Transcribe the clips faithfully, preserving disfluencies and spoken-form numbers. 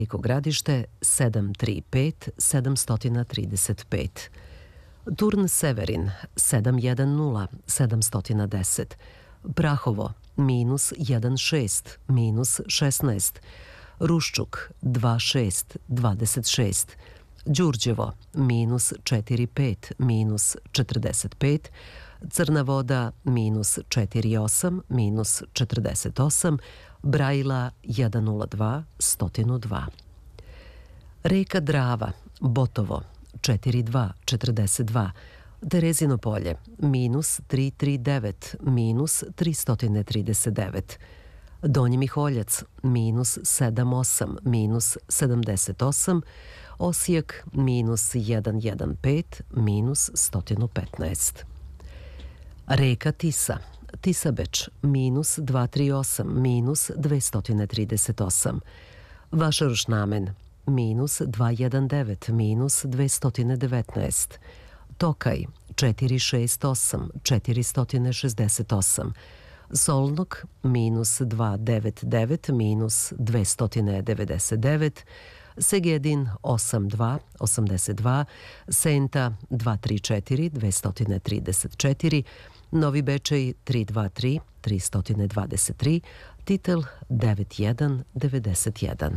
Veliko Gradište sedam tri pet sedam tri pet, Turn Severin sedam jedan nula sedam deset, Prahovo minus jedan šest minus šesnaest, Ruščuk dva šest dvadeset šest, Đurđevo minus četiri pet minus četrdeset pet, Crna Voda minus četiri osam minus četrdeset osam, Brajila jedan nula dva sto dva. Reka Drava, Botovo četiri dva četrdeset dva, Terezino Polje minus tri tri devet minus tristo trideset devet, Donji Miholjac minus sedam osam minus sedamdeset osam, Osijek minus jedan jedan pet minus sto petnaest. Reka Tisa, Tisabeč minus dva tri osam minus dvesta trideset osam, Vašarušnamen minus dva jedan devet minus dvesta devetnaest, Tokaj četiri šest osam četiristo šezdeset osam, Solnog minus dva devet devet minus dvesta devedeset devet, Segedin osam dva osamdeset dva, Senta dva tri četiri dvesta trideset četiri, Novi Bečej tri dva tri tristo dvadeset tri, Titel devet jedan devedeset jedan.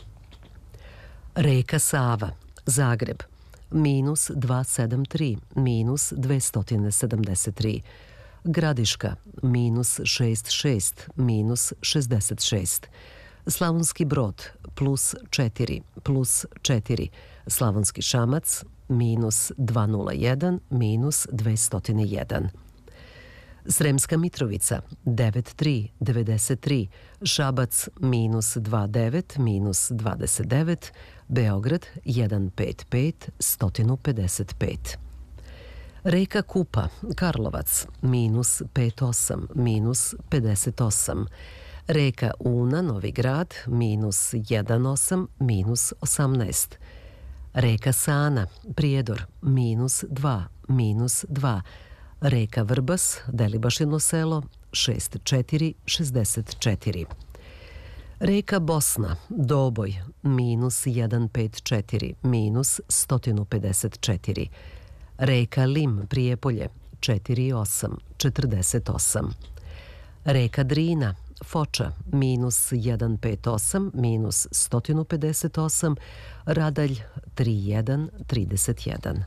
Reka Sava, Zagreb minus dva sedam tri minus dvesta sedamdeset tri, Gradiška minus šest šest minus šezdeset šest, Slavonski Brod plus četiri plus četiri, Slavonski Šamac minus dva nula jedan minus dvesta jedan, Sremska Mitrovica devet tri devedeset tri, Šabac minus dva devet minus dvadeset devet, Beograd jedan pet pet sto pedeset pet. Reka Kupa, Karlovac minus pet osam minus pedeset osam, Reka Una, Novi Grad minus jedan osam minus osamnaest, Reka Sana, Prijedor minus dva minus dva, Reka Vrbas, Delibašino selo šest četiri šezdeset četiri. Reka Bosna, Doboj minus jedan pet četiri minus sto pedeset četiri, Reka Lim, Prijepolje četiri osam četrdeset osam, Reka Drina, Foča minus jedan pet osam minus sto pedeset osam, Radalj tri jedan trideset jedan.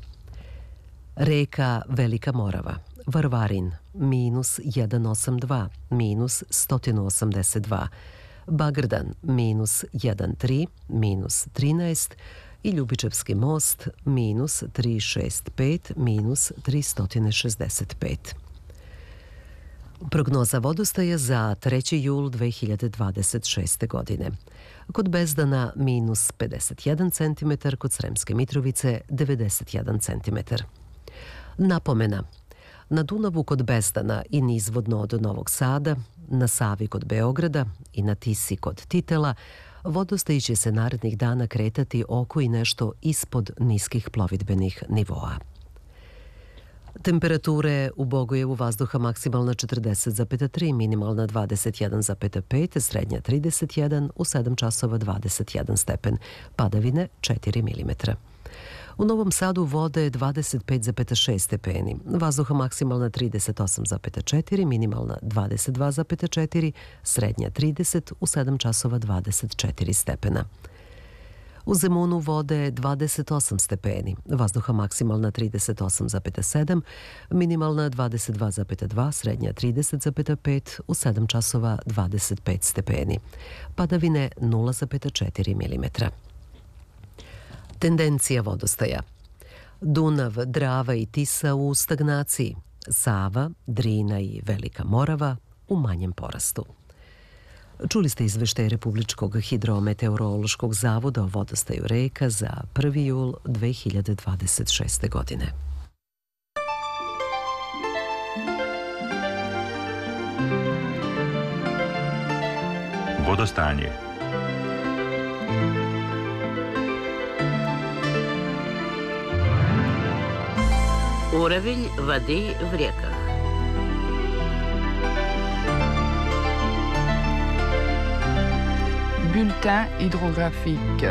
Reka Velika Morava, Varvarin minus jedan osam dva minus sto osamdeset dva, Bagrdan minus jedan tri minus trinaest i Ljubičevski most minus tri šest pet minus tristo šezdeset pet. Prognoza vodostaja za treći jul dve hiljade dvadeset šeste. godine. Kod Bezdana minus pedeset jedan centimetar, kod Sremske Mitrovice devedeset jedan centimetar. Napomena: na Dunavu kod Bezdana i nizvodno od Novog Sada, na Savi kod Beograda i na Tisi kod Titela vodostaj će se narednih dana kretati oko i nešto ispod niskih plovidbenih nivoa. Temperature u Bogojevu vazduha maksimalna četrdeset zarez tri, minimalna dvadeset jedan zarez pet, srednja trideset jedan, u sedam časova dvadeset jedan stepen, padavine četiri milimetra. U Novom Sadu vode dvadeset pet zarez šest stepeni, vazduha maksimalna trideset osam zarez četiri, minimalna dvadeset dva zarez četiri, srednja trideset, u sedam časova dvadeset četiri stepena. U Zemunu vode dvadeset osam stepeni, vazduha maksimalna trideset osam zarez sedam, minimalna dvadeset dva zarez dva, srednja trideset zarez pet, u sedam časova dvadeset pet stepeni, padavine nula zarez četiri milimetra. Tendencija vodostaja: Dunav, Drava i Tisa u stagnaciji, Sava, Drina i Velika Morava u manjem porastu. Čuli ste izveštaj Republičkog hidrometeorološkog zavoda o vodostaju reka za prvi jul dve hiljade dvadeset šeste. godine. Vodostanje. Уровень воды в реках. Bulletin hydrographique.